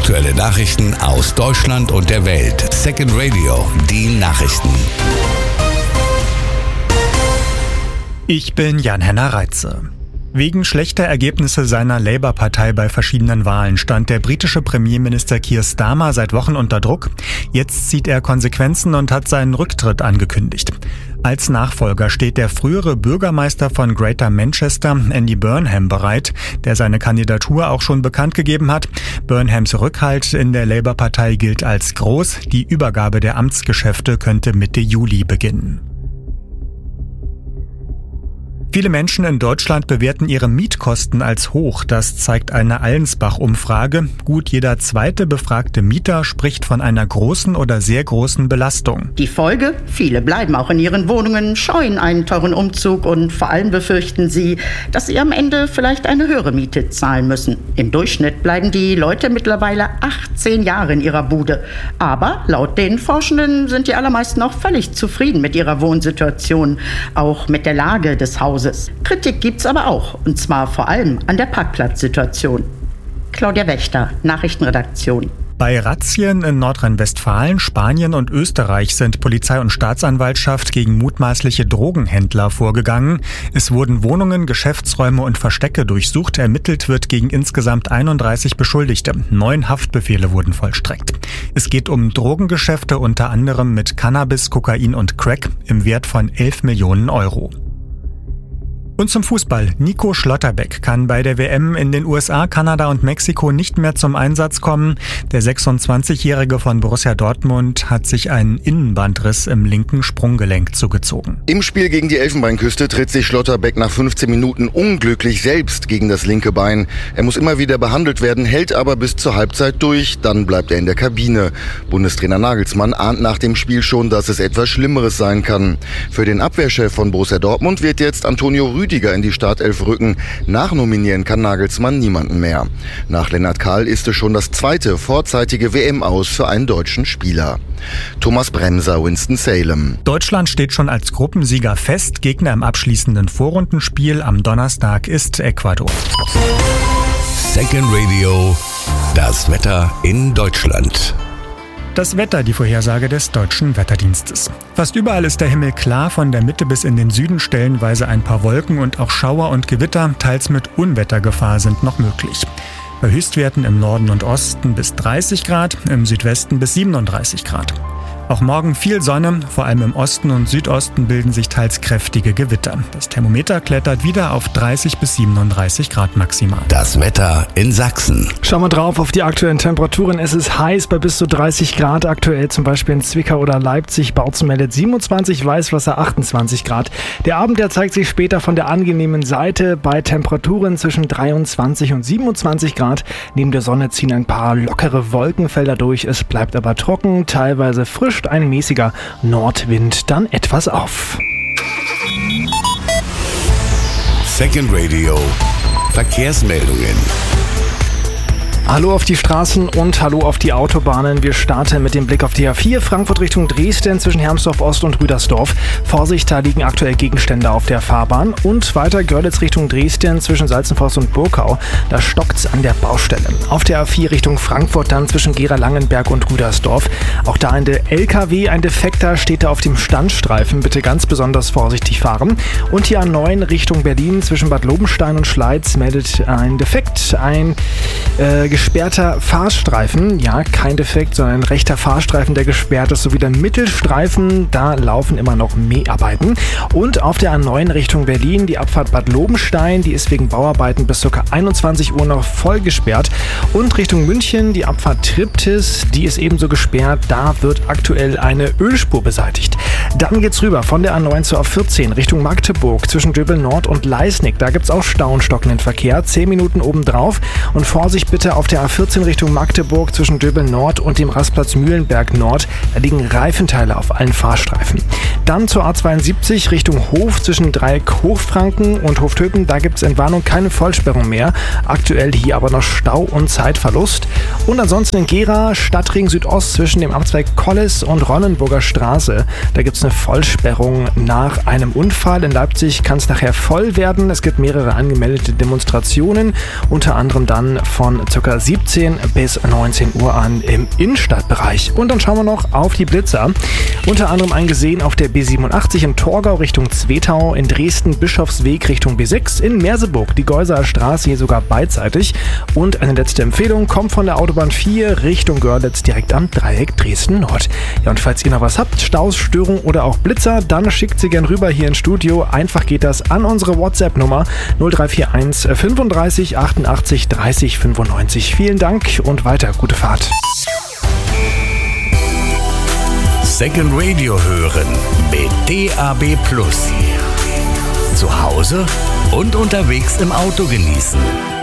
Aktuelle Nachrichten aus Deutschland und der Welt. Second Radio, die Nachrichten. Ich bin Jan-Henner Reitze. Wegen schlechter Ergebnisse seiner Labour-Partei bei verschiedenen Wahlen stand der britische Premierminister Keir Starmer seit Wochen unter Druck. Jetzt zieht er Konsequenzen und hat seinen Rücktritt angekündigt. Als Nachfolger steht der frühere Bürgermeister von Greater Manchester, Andy Burnham, bereit, der seine Kandidatur auch schon bekannt gegeben hat. Burnhams Rückhalt in der Labour-Partei gilt als groß. Die Übergabe der Amtsgeschäfte könnte Mitte Juli beginnen. Viele Menschen in Deutschland bewerten ihre Mietkosten als hoch. Das zeigt eine Allensbach-Umfrage. Gut jeder zweite befragte Mieter spricht von einer großen oder sehr großen Belastung. Die Folge? Viele bleiben auch in ihren Wohnungen, scheuen einen teuren Umzug und vor allem befürchten sie, dass sie am Ende vielleicht eine höhere Miete zahlen müssen. Im Durchschnitt bleiben die Leute mittlerweile 18 Jahre in ihrer Bude. Aber laut den Forschenden sind die allermeisten auch völlig zufrieden mit ihrer Wohnsituation, auch mit der Lage des Hauses. Kritik gibt's aber auch, und zwar vor allem an der Parkplatzsituation. Claudia Wächter, Nachrichtenredaktion. Bei Razzien in Nordrhein-Westfalen, Spanien und Österreich sind Polizei und Staatsanwaltschaft gegen mutmaßliche Drogenhändler vorgegangen. Es wurden Wohnungen, Geschäftsräume und Verstecke durchsucht. Ermittelt wird gegen insgesamt 31 Beschuldigte. 9 Haftbefehle wurden vollstreckt. Es geht um Drogengeschäfte unter anderem mit Cannabis, Kokain und Crack im Wert von 11 Millionen Euro. Und zum Fußball. Nico Schlotterbeck kann bei der WM in den USA, Kanada und Mexiko nicht mehr zum Einsatz kommen. Der 26-Jährige von Borussia Dortmund hat sich einen Innenbandriss im linken Sprunggelenk zugezogen. Im Spiel gegen die Elfenbeinküste tritt sich Schlotterbeck nach 15 Minuten unglücklich selbst gegen das linke Bein. Er muss immer wieder behandelt werden, hält aber bis zur Halbzeit durch. Dann bleibt er in der Kabine. Bundestrainer Nagelsmann ahnt nach dem Spiel schon, dass es etwas Schlimmeres sein kann. Für den Abwehrchef von Borussia Dortmund wird jetzt Antonio Rüdiger in die Startelf rücken. Nachnominieren kann Nagelsmann niemanden mehr. Nach Lennart Kahl ist es schon das zweite vorzeitige WM-Aus für einen deutschen Spieler. Thomas Bremser, Winston-Salem. Deutschland steht schon als Gruppensieger fest. Gegner im abschließenden Vorrundenspiel am Donnerstag ist Ecuador. Second Radio, das Wetter in Deutschland. Das Wetter, die Vorhersage des Deutschen Wetterdienstes. Fast überall ist der Himmel klar, von der Mitte bis in den Süden stellenweise ein paar Wolken und auch Schauer und Gewitter, teils mit Unwettergefahr, sind noch möglich. Bei Höchstwerten im Norden und Osten bis 30 Grad, im Südwesten bis 37 Grad. Auch morgen viel Sonne, vor allem im Osten und Südosten bilden sich teils kräftige Gewitter. Das Thermometer klettert wieder auf 30 bis 37 Grad maximal. Das Wetter in Sachsen. Schauen wir drauf auf die aktuellen Temperaturen. Es ist heiß bei bis zu 30 Grad aktuell, zum Beispiel in Zwickau oder Leipzig. Bautzen meldet 27, Weißwasser 28 Grad. Der Abend, der zeigt sich später von der angenehmen Seite bei Temperaturen zwischen 23 und 27 Grad. Neben der Sonne ziehen ein paar lockere Wolkenfelder durch. Es bleibt aber trocken, teilweise frisch. Ein mäßiger Nordwind dann etwas auf. Second Radio, Verkehrsmeldungen. Hallo auf die Straßen und hallo auf die Autobahnen. Wir starten mit dem Blick auf die A4 Frankfurt Richtung Dresden zwischen Hermsdorf Ost und Rüdersdorf. Vorsicht, da liegen aktuell Gegenstände auf der Fahrbahn. Und weiter Görlitz Richtung Dresden zwischen Salzenforst und Burkau. Da stockt's an der Baustelle. Auf der A4 Richtung Frankfurt dann zwischen Gera-Langenberg und Rüdersdorf. Auch da ein LKW, ein Defekter, steht da auf dem Standstreifen. Bitte ganz besonders vorsichtig fahren. Und hier A9 Richtung Berlin zwischen Bad Lobenstein und Schleiz meldet ein Defekt, ein gesperrter Fahrstreifen, ja, kein Defekt, sondern ein rechter Fahrstreifen, der gesperrt ist, sowie der Mittelstreifen, da laufen immer noch Mäharbeiten. Und auf der A9 Richtung Berlin, die Abfahrt Bad Lobenstein, die ist wegen Bauarbeiten bis ca. 21 Uhr noch voll gesperrt. Und Richtung München, die Abfahrt Triptis, die ist ebenso gesperrt, da wird aktuell eine Ölspur beseitigt. Dann geht's rüber von der A9 zur A14 Richtung Magdeburg zwischen Döbel Nord und Leisnig, da gibt's auch Stau und stockenden Verkehr, 10 Minuten obendrauf. Und Vorsicht bitte auf der A14 Richtung Magdeburg zwischen Döbel Nord und dem Rastplatz Mühlenberg Nord. Da liegen Reifenteile auf allen Fahrstreifen. Dann zur A72 Richtung Hof zwischen Dreieck Hochfranken und Hoftöten. Da gibt es in Warnung keine Vollsperrung mehr. Aktuell hier aber noch Stau und Zeitverlust. Und ansonsten in Gera Stadtring Südost zwischen dem Abzweig Kolles und Ronnenburger Straße. Da gibt es eine Vollsperrung nach einem Unfall. In Leipzig kann es nachher voll werden. Es gibt mehrere angemeldete Demonstrationen. Unter anderem dann von ca. 17 bis 19 Uhr an im Innenstadtbereich. Und dann schauen wir noch auf die Blitzer. Unter anderem ein gesehen auf der B87 in Torgau Richtung Zwetau, in Dresden Bischofsweg Richtung B6, in Merseburg die Geuseer Straße hier sogar beidseitig. Und eine letzte Empfehlung kommt von der Autobahn 4 Richtung Görlitz direkt am Dreieck Dresden Nord. Ja, und falls ihr noch was habt, Staus, Störungen oder auch Blitzer, dann schickt sie gern rüber hier ins Studio. Einfach geht das an unsere WhatsApp-Nummer 0341 35 88 30 95. Vielen Dank und weiter gute Fahrt. Second Radio hören mit DAB+. Zu Hause und unterwegs im Auto genießen.